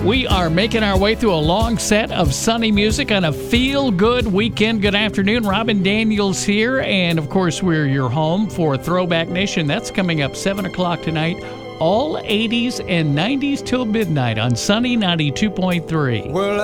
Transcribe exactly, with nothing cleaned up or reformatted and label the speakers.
Speaker 1: We are making our way through a long set of sunny music on a feel-good weekend. Good afternoon. Robin Daniels here. And, of course, we're your home for Throwback Nation. That's coming up seven o'clock tonight. All eighties and nineties till midnight on Sunny ninety-two point three.
Speaker 2: Well,